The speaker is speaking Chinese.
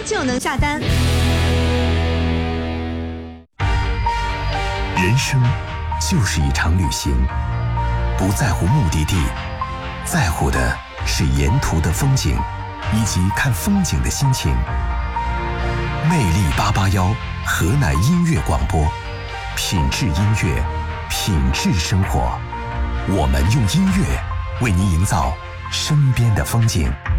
就能下单。 人生就是一场旅行，不在乎目的地，在乎的是沿途的风景以及看风景的心情。魅力881河南音乐广播，品质音乐，品质生活。我们用音乐为您营造身边的风景。